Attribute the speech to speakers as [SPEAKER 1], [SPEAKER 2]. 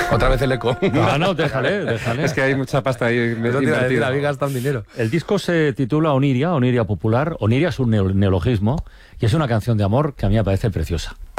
[SPEAKER 1] Otra vez el eco.
[SPEAKER 2] No, déjale.
[SPEAKER 3] Es que hay mucha pasta ahí invertida.
[SPEAKER 1] Habéis gastado dinero.
[SPEAKER 2] El disco se titula Oniria, Oniria Popular. Oniria es un neologismo y es una canción de amor que a mí me parece preciosa.